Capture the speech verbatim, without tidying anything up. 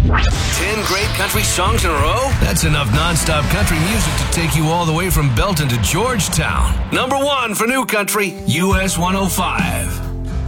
Ten great country songs in a row? That's enough non-stop country music to take you all the way from Belton to Georgetown. Number one for new country, U S one oh five.